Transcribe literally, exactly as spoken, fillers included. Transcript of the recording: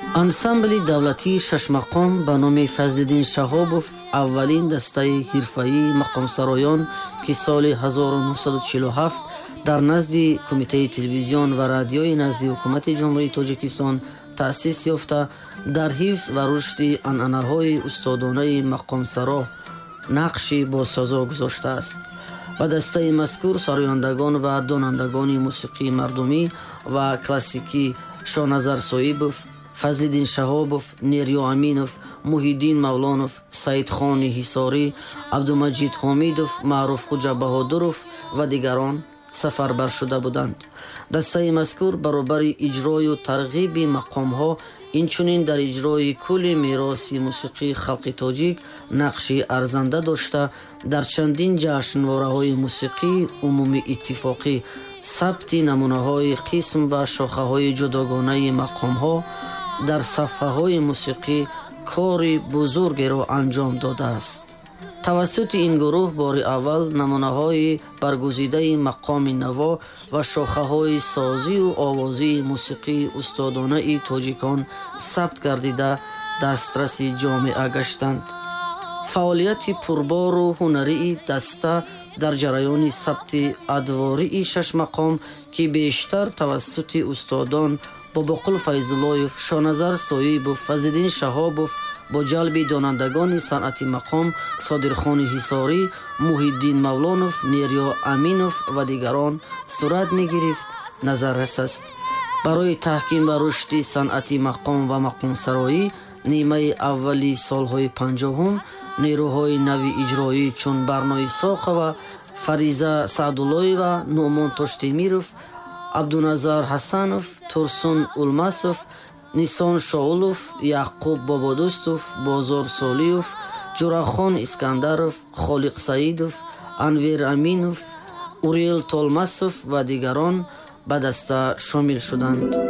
ансамбли давлатии шашмақом ба номи Фазлиддин Шаҳобов аввалин дастаи ҳирфаии мақомсароён ки соли ҳазору нуҳсаду чилу ҳафт дар назди Кумитаи телевизион ва радиои назди ҳукумати ҷумҳурии Тоҷикистон таъсис ёфта, дар ҳифз ва рушди анъанаҳои устодонаи мақомсаро нақши босазо гузоштааст. ба дастаи мазкур сарояндагон ва донандагони мусиқии мардумӣ ва классикӣ Шоназар Соибов, Фазлиддин Шаҳобов, Нерё Аминов, Муҳиддин Мавлонов, Саидхони Ҳисорӣ, Абдумаҷид Ҳомидов, Маъруфхоҷа Баҳодуров ва дигарон сафарбар шуда буданд. дастаи мазкур баробари иҷрою тарғиби мақомҳо, инчунин дар иҷрои кулли мероси мусиқии халқи тоҷик нақши арзанда дошта, дар чандин ҷашнвораҳои мусиқии умумӣ иттифоқӣ сабти намунаҳои қисм ва шохаҳои ҷудогонаи мақомҳо дар сафҳаҳои мусиқӣ кори бузургеро анҷом додааст. тавассути ин гурӯҳ бори аввал намунаҳои баргузидаи мақоми наво ва шохаҳои созию овозии мусиқии устодонаи тоҷикон сабт гардида дастраси ҷомеа гаштанд. фаъолияти пурбору ҳунарии даста дар ҷараёни сабти адвории шашмақом ки бештар тавассути устодон Бобоқул Файзуллоев, Шоназар Соибов, Фазлиддин Шаҳобов бо ҷалби донандагони санъати мақом Содирхони Ҳисорӣ, Муҳиддин Мавлонов, Нерё Аминов ва дигарон сурат мегирифт, назаррас аст. барои таҳким ва рушди санъати мақом ва мақомсароӣ нимаи аввали солҳои панҷоҳум нерӯҳои нави иҷроӣ чун Барнои Соқова, Фариза Саъдуллоева, Нуъмон Тоштемиров, Абдуназар Ҳасанов, Турсун Улмасов, Нисон Шоулов, Яъқуб Бободӯстов, Бозор Солиев, Ҷурахон Искандаров, Холиқ Саидов, Анвер Аминов, Уриел Толмасов ва дигарон ба даста шомил шуданд.